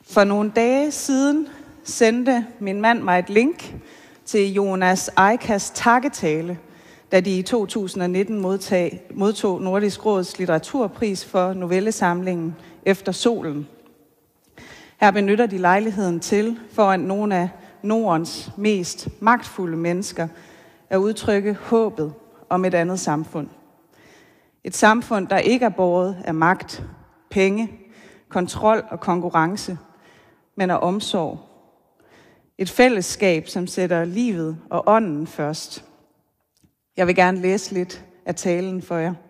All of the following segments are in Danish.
For nogle dage siden sendte min mand mig et link til Jonas Eikas takketale, da de i 2019 modtog Nordisk Råds litteraturpris for novellesamlingen Efter solen. Her benytter de lejligheden til, foran nogle af Nordens mest magtfulde mennesker, at udtrykke håbet om et andet samfund. Et samfund, der ikke er båret af magt, penge, kontrol og konkurrence, men af omsorg. Et fællesskab, som sætter livet og ånden først. Jeg vil gerne læse lidt af talen for jer.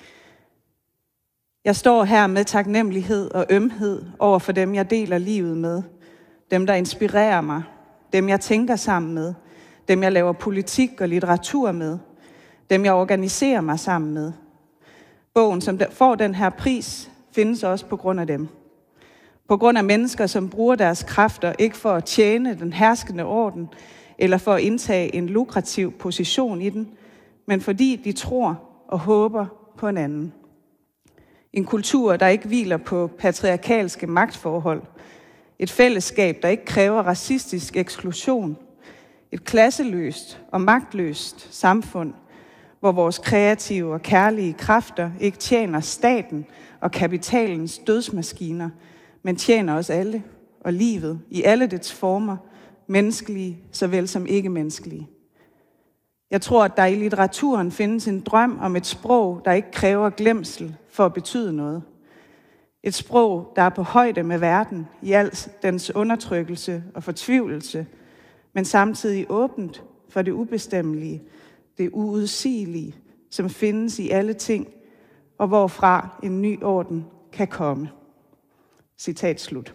Jeg står her med taknemmelighed og ømhed over for dem, jeg deler livet med. Dem, der inspirerer mig. Dem, jeg tænker sammen med. Dem, jeg laver politik og litteratur med. Dem, jeg organiserer mig sammen med. Bogen, som får den her pris, findes også på grund af dem. På grund af mennesker, som bruger deres kræfter ikke for at tjene den herskende orden, eller for at indtage en lukrativ position i den, men fordi de tror og håber på en anden. En kultur, der ikke hviler på patriarkalske magtforhold. Et fællesskab, der ikke kræver racistisk eksklusion. Et klasseløst og magtløst samfund, hvor vores kreative og kærlige kræfter ikke tjener staten og kapitalens dødsmaskiner, men tjener os alle og livet i alle dets former, menneskelige såvel som ikke-menneskelige. Jeg tror, at der i litteraturen findes en drøm om et sprog, der ikke kræver glemsel for at betyde noget. Et sprog, der er på højde med verden i al dens undertrykkelse og fortvivlelse, men samtidig åbent for det ubestemmelige, det uudsigelige, som findes i alle ting, og hvorfra en ny orden kan komme. Citat slut.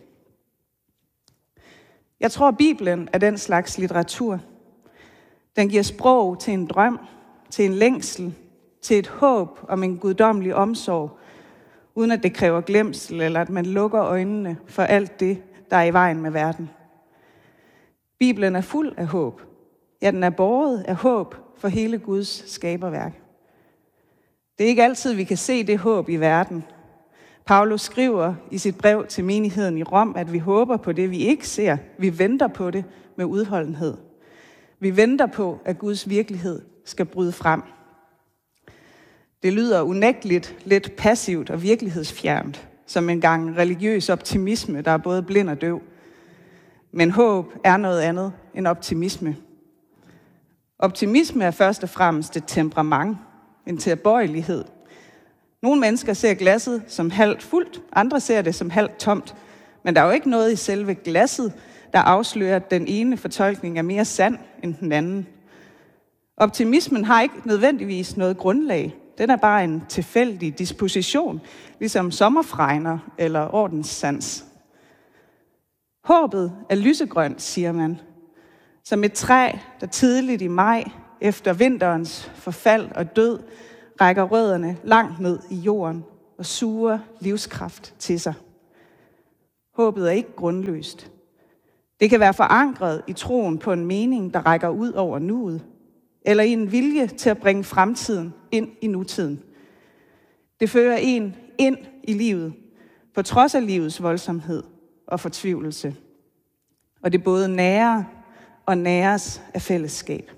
Jeg tror, Bibelen er den slags litteratur. Den giver sprog til en drøm, til en længsel, til et håb om en guddommelig omsorg, uden at det kræver glemsel eller at man lukker øjnene for alt det, der er i vejen med verden. Bibelen er fuld af håb. Ja, den er båret af håb for hele Guds skaberværk. Det er ikke altid, vi kan se det håb i verden. Paulus skriver i sit brev til menigheden i Rom, at vi håber på det, vi ikke ser. Vi venter på det med udholdenhed. Vi venter på, at Guds virkelighed skal bryde frem. Det lyder unægteligt lidt passivt og virkelighedsfjernt, som en gang religiøs optimisme, der er både blind og døv. Men håb er noget andet end optimisme. Optimisme er først og fremmest et temperament, en tilbøjelighed. Nogle mennesker ser glasset som halvt fuldt, andre ser det som halvt tomt. Men der er jo ikke noget i selve glasset, der afslører, at den ene fortolkning er mere sand end den anden. Optimismen har ikke nødvendigvis noget grundlag. Den er bare en tilfældig disposition, ligesom sommerfregner eller ordenssans. Håbet er lysegrønt, siger man. Som et træ, der tidligt i maj, efter vinterens forfald og død, rækker rødderne langt ned i jorden og suger livskraft til sig. Håbet er ikke grundløst. Det kan være forankret i troen på en mening, der rækker ud over nuet, eller i en vilje til at bringe fremtiden ind i nutiden. Det fører en ind i livet, på trods af livets voldsomhed og fortvivlelse. Og det både nærer og næres af fællesskab.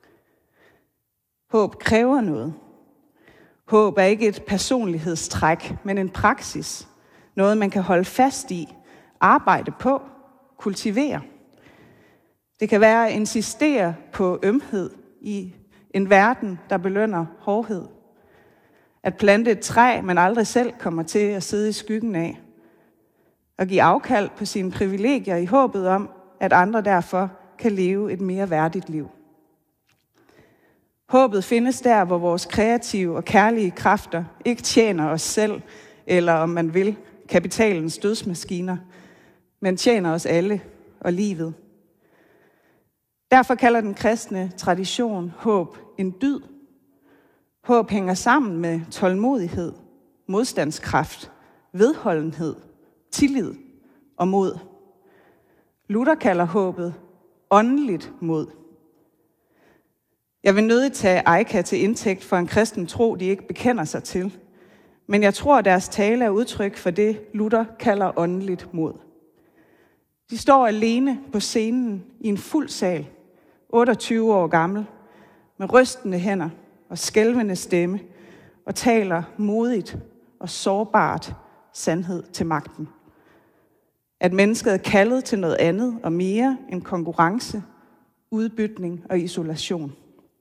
Håb kræver noget. Håb er ikke et personlighedstræk, men en praksis. Noget, man kan holde fast i, arbejde på, kultivere. Det kan være at insistere på ømhed i en verden, der belønner hårdhed. At plante et træ, man aldrig selv kommer til at sidde i skyggen af. At give afkald på sine privilegier i håbet om, at andre derfor kan leve et mere værdigt liv. Håbet findes der, hvor vores kreative og kærlige kræfter ikke tjener os selv, eller om man vil, kapitalens dødsmaskiner, men tjener os alle og livet. Derfor kalder den kristne tradition håb en dyd. Håb hænger sammen med tålmodighed, modstandskraft, vedholdenhed, tillid og mod. Luther kalder håbet åndeligt mod. Jeg vil nødigt tage Eika til indtægt for en kristen tro, de ikke bekender sig til. Men jeg tror, at deres tale er udtryk for det, Luther kalder åndeligt mod. De står alene på scenen i en fuld sal, 28 år gammel, med rystende hænder og skælvende stemme, og taler modigt og sårbart sandhed til magten. At mennesket er kaldet til noget andet og mere end konkurrence, udbytning og isolation.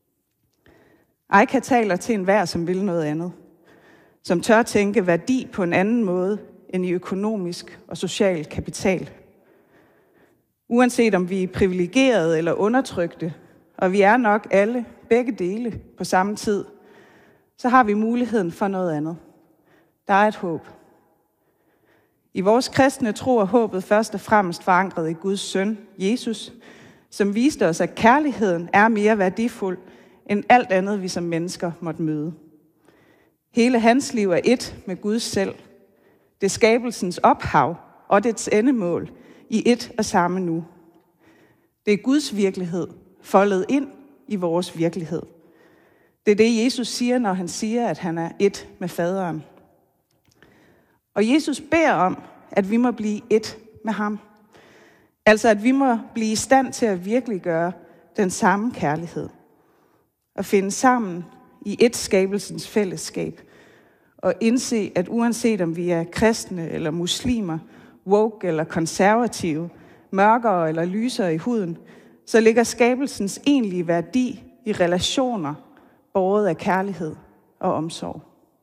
Eika taler til enhver, som vil noget andet, som tør tænke værdi på en anden måde end i økonomisk og social kapital. Uanset om vi er privilegerede eller undertrykte, og vi er nok alle begge dele på samme tid, så har vi muligheden for noget andet. Der er et håb. I vores kristne tro er håbet først og fremmest forankret i Guds søn, Jesus, som viste os, at kærligheden er mere værdifuld end alt andet, vi som mennesker måtte møde. Hele hans liv er ét med Gud selv. Det er skabelsens ophav og dets endemål i ét og samme nu. Det er Guds virkelighed, foldet ind i vores virkelighed. Det er det, Jesus siger, når han siger, at han er ét med faderen. Og Jesus beder om, at vi må blive ét med ham. Altså, at vi må blive i stand til at virkeliggøre den samme kærlighed. Og finde sammen i ét skabelsens fællesskab. Og indse, at uanset om vi er kristne eller muslimer, woke eller konservative, mørkere eller lysere i huden, så ligger skabelsens egentlige værdi i relationer, båret af kærlighed og omsorg.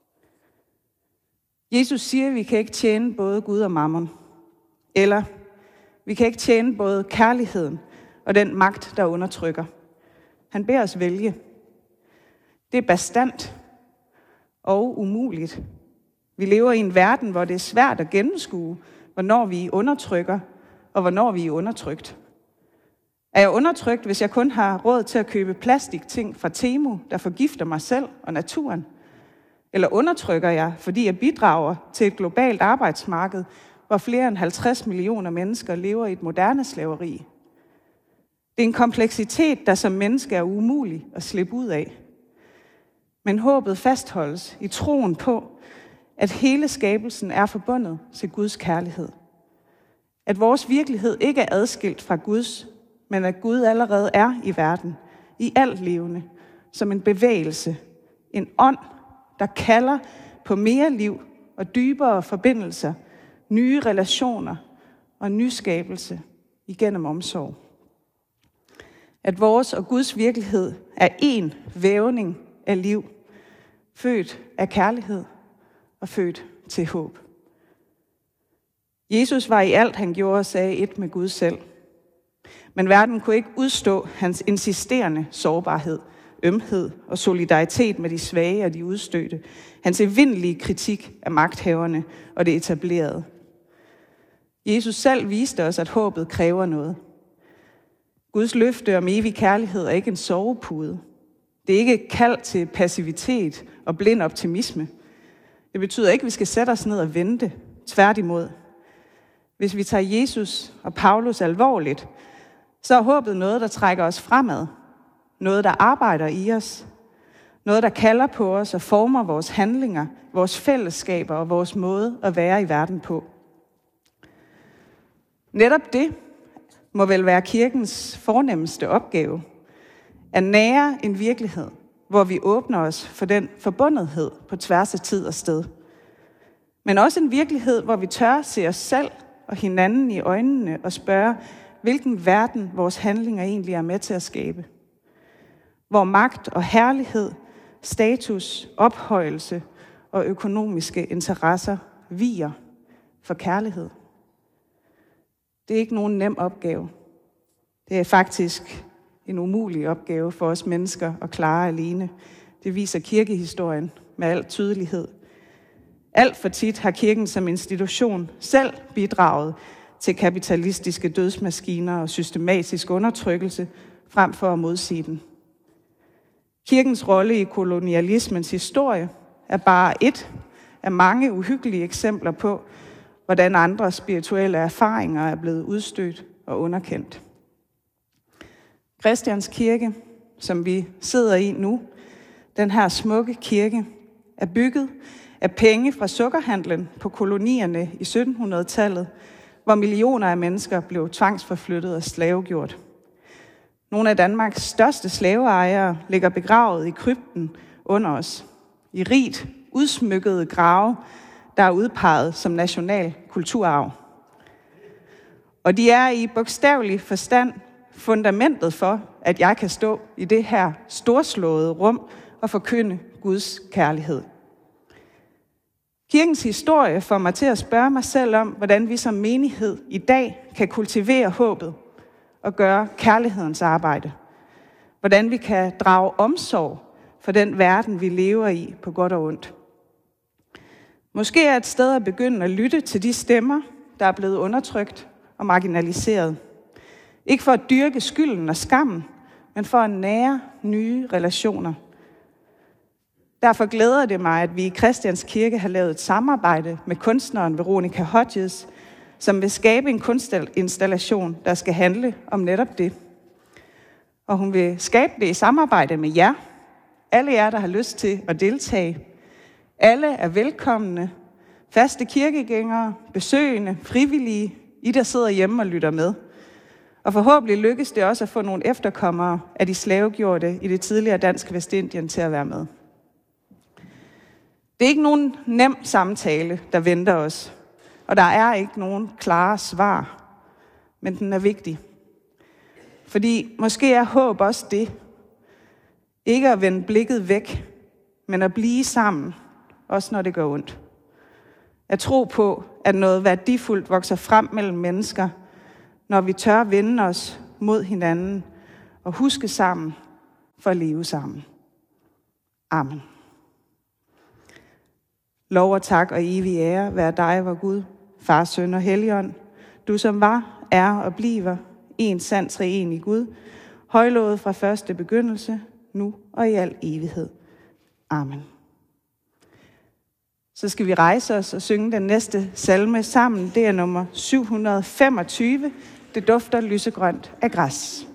Jesus siger, at vi kan ikke tjene både Gud og mammon. Eller vi kan ikke tjene både kærligheden og den magt, der undertrykker. Han beder os vælge. Det er bastant og umuligt. Vi lever i en verden, hvor det er svært at gennemskue, hvornår vi undertrykker og hvornår vi er undertrykt. Er jeg undertrykt, hvis jeg kun har råd til at købe plastikting fra Temu, der forgifter mig selv og naturen? Eller undertrykker jeg, fordi jeg bidrager til et globalt arbejdsmarked, hvor flere end 50 millioner mennesker lever i et moderne slaveri? Det er en kompleksitet, der som menneske er umulig at slippe ud af. Men håbet fastholdes i troen på, at hele skabelsen er forbundet til Guds kærlighed. At vores virkelighed ikke er adskilt fra Guds, men at Gud allerede er i verden, i alt levende, som en bevægelse, en ånd, der kalder på mere liv og dybere forbindelser, nye relationer og nyskabelse igennem omsorg. At vores og Guds virkelighed er én vævning af liv, født af kærlighed og født til håb. Jesus var i alt, han gjorde og sagde ét med Gud selv. Men verden kunne ikke udstå hans insisterende sårbarhed, ømhed og solidaritet med de svage og de udstødte. Hans evindelige kritik af magthaverne og det etablerede. Jesus selv viste os, at håbet kræver noget. Guds løfte om evig kærlighed er ikke en sovepude. Det er ikke et kald til passivitet og blind optimisme. Det betyder ikke, at vi skal sætte os ned og vente. Tværtimod. Hvis vi tager Jesus og Paulus alvorligt, så er håbet noget, der trækker os fremad. Noget, der arbejder i os. Noget, der kalder på os og former vores handlinger, vores fællesskaber og vores måde at være i verden på. Netop det må vel være kirkens fornemmeste opgave. At nære en virkelighed, hvor vi åbner os for den forbundethed på tværs af tid og sted. Men også en virkelighed, hvor vi tør se os selv og hinanden i øjnene og spørge, hvilken verden vores handlinger egentlig er med til at skabe. Hvor magt og herlighed, status, ophøjelse og økonomiske interesser viger for kærlighed. Det er ikke nogen nem opgave. Det er faktisk en umulig opgave for os mennesker at klare alene. Det viser kirkehistorien med al tydelighed. Alt for tit har kirken som institution selv bidraget til kapitalistiske dødsmaskiner og systematisk undertrykkelse, frem for at modsige den. Kirkens rolle i kolonialismens historie er bare et af mange uhyggelige eksempler på, hvordan andre spirituelle erfaringer er blevet udstødt og underkendt. Christians Kirke, som vi sidder i nu, den her smukke kirke, er bygget af penge fra sukkerhandlen på kolonierne i 1700-tallet, hvor millioner af mennesker blev tvangsforflyttet og slavegjort. Nogle af Danmarks største slaveejere ligger begravet i krypten under os, i rigt udsmykkede grave, der er udpeget som national kulturarv. Og de er i bogstavelig forstand fundamentet for, at jeg kan stå i det her storslåede rum og forkynde Guds kærlighed. Kirkens historie får mig til at spørge mig selv om, hvordan vi som menighed i dag kan kultivere håbet og gøre kærlighedens arbejde. Hvordan vi kan drage omsorg for den verden, vi lever i, på godt og ondt. Måske er et sted at begynde at lytte til de stemmer, der er blevet undertrykt og marginaliseret. Ikke for at dyrke skylden og skammen, men for at nære nye relationer. Derfor glæder det mig, at vi i Christians Kirke har lavet et samarbejde med kunstneren Veronica Hodges, som vil skabe en kunstinstallation, der skal handle om netop det. Og hun vil skabe det i samarbejde med jer, alle jer, der har lyst til at deltage. Alle er velkomne, faste kirkegængere, besøgende, frivillige, I der sidder hjemme og lytter med. Og forhåbentlig lykkes det også at få nogle efterkommere af de slavegjorte i det tidligere danske Vestindien til at være med. Det er ikke nogen nem samtale, der venter os, og der er ikke nogen klare svar, men den er vigtig. Fordi måske er håb også det, ikke at vende blikket væk, men at blive sammen, også når det gør ondt. At tro på, at noget værdifuldt vokser frem mellem mennesker, når vi tør vende os mod hinanden og huske sammen for at leve sammen. Amen. Lov og tak og evig ære være dig, vor Gud, Far, Søn og Helligånd, du som var, er og bliver en sand treenig Gud, højlovet fra første begyndelse, nu og i al evighed. Amen. Så skal vi rejse os og synge den næste salme sammen. Det er nummer 725. Det dufter lysegrønt af græs.